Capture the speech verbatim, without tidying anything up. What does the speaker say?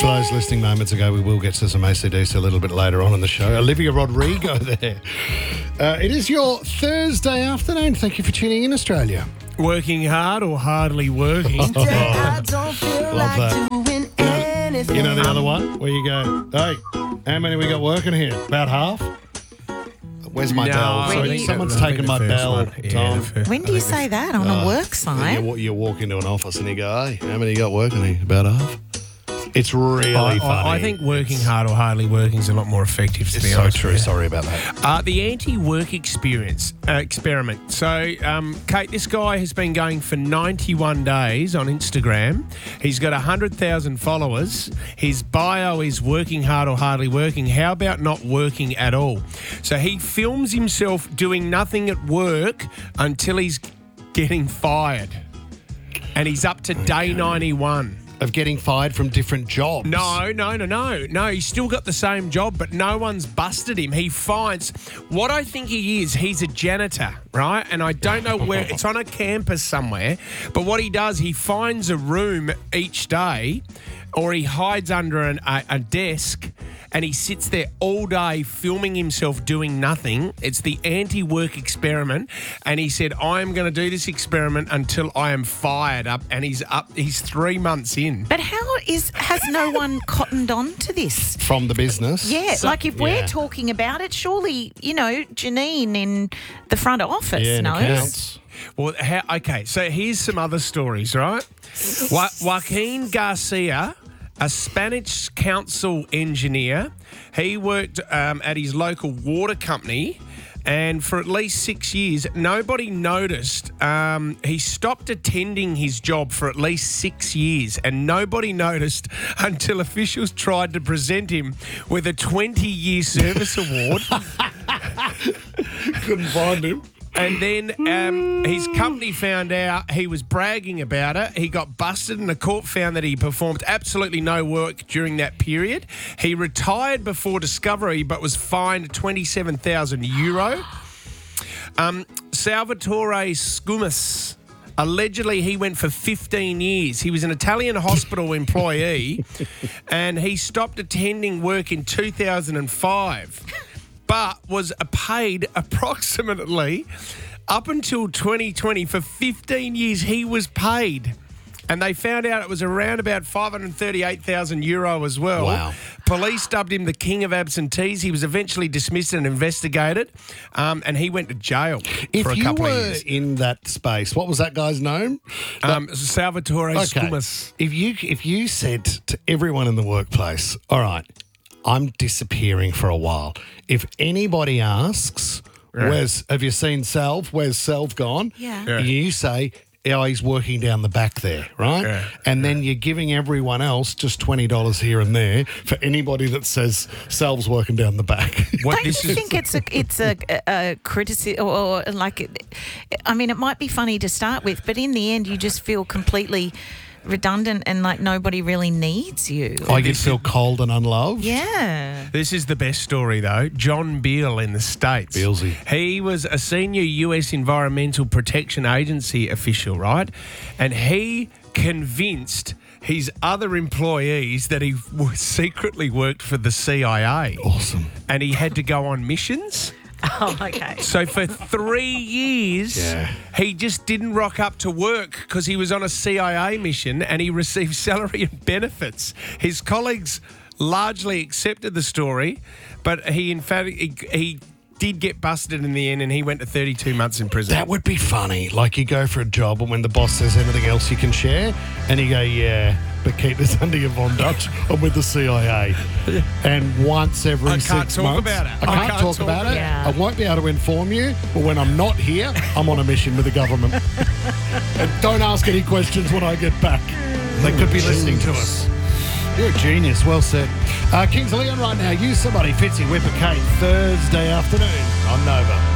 For those listening moments ago, we will get to some A C D C a little bit later on in the show. Olivia Rodrigo there. Uh, it is your Thursday afternoon. Thank you for tuning in, Australia. Working hard or hardly working? Love that. You know the other one where you go, hey, how many we got working here? About half? Where's my No, bell? I Sorry, think- someone's I think taken the my first bell, one. Yeah, Tom. the first- When do I you think say that on a work And site? you, you walk into an office and you go, hey, how many you got working here? About half? It's really I, funny. I, I think working hard or hardly working is a lot more effective, to It's be so honest. true. with you. Sorry about that. Uh, the anti-work experience uh, experiment. So, um, Kate, this guy has been going for ninety-one days on Instagram. He's got one hundred thousand followers. His bio is working hard or hardly working. How about not working at all? So he films himself doing nothing at work until he's getting fired. And he's up to day ninety-one. Of getting fired from different jobs. No, no, no, no. No, he's still got the same job, but no one's busted him. He finds what I think he is, he's a janitor, right? And I don't know where, it's on a campus somewhere, but what he does, he finds a room each day or he hides under an, a, a desk and he sits there all day filming himself doing nothing. It's the anti-work experiment. And he said, I am going to do this experiment until I am fired up. And he's up, he's three months in. But how is has no one cottoned on to this? From the business. Yeah, So- like if we're yeah. talking about it, surely, you know, Janine in the front office Yeah, and knows. accounts. Well, how, okay, so here's some other stories, right? Jo- Joaquin Garcia, a Spanish council engineer, he worked um, at his local water company, and for at least six years, nobody noticed. Um, he stopped attending his job for at least six years, and nobody noticed until officials tried to present him with a twenty-year service award. Couldn't find him. And then um, his company found out he was bragging about it. He got busted and the court found that he performed absolutely no work during that period. He retired before discovery but was fined twenty-seven thousand euro. Um, Salvatore Scumas, allegedly he went for fifteen years. He was an Italian hospital employee and he stopped attending work in two thousand five. But was paid approximately up until twenty twenty for fifteen years. He was paid, and they found out it was around about five hundred thirty-eight thousand euro as well. Wow. Police dubbed him the king of absentees. He was eventually dismissed and investigated, um, and he went to jail If for a you couple were of years. in that space, what was that guy's name? Um, Salvatore Scumas. If you if you said to everyone in the workplace, all right, I'm disappearing for a while. If anybody asks, Yeah. where's have you seen Salv? Where's Salv gone? Yeah. Yeah. You say, oh, he's working down the back there, right? Yeah. And then you're giving everyone else just twenty dollars here and there for anybody that says Salv's working down the back. What Don't this you is- think it's a it's a, a criticism or, or like, it, I mean, it might be funny to start with, but in the end, you just feel completely redundant and like nobody really needs you. I get feel cold and unloved. Yeah. This is the best story, though. John Beale in the States. Bealsy. He was a senior U S Environmental Protection Agency official, right? And he convinced his other employees that he w- secretly worked for the C I A. Awesome. And he had to go on missions. Oh, okay. So for three years, Yeah. he just didn't rock up to work because he was on a C I A mission and he received salary and benefits. His colleagues largely accepted the story, but he, in fact, he, he did get busted in the end and he went to thirty-two months in prison. That would be funny. Like you go for a job and when the boss says anything else you can share and you go, yeah, but keep this under your Von Dutch. I'm with the C I A. And once every I six can't talk months, about it. I I can't, can't talk talk about it. about it. I won't be able to inform you. But when I'm not here, I'm on a mission with the government. And don't ask any questions when I get back. They could be listening to us. You're a genius. Well said. Uh, Kings of Leon right now. Use somebody. Fitzy, Whipper, Kate. Thursday afternoon on Nova.